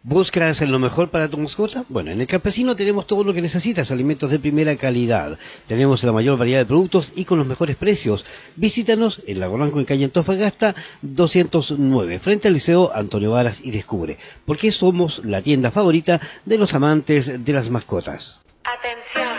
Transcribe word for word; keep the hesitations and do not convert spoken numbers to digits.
¿Buscas lo mejor para tu mascota? Bueno, en El Campesino tenemos todo lo que necesitas, alimentos de primera calidad. Tenemos la mayor variedad de productos y con los mejores precios. Visítanos en Lago Blanco, en calle Antofagasta doscientos nueve, frente al Liceo Antonio Varas, y descubre por qué somos la tienda favorita de los amantes de las mascotas. Atención.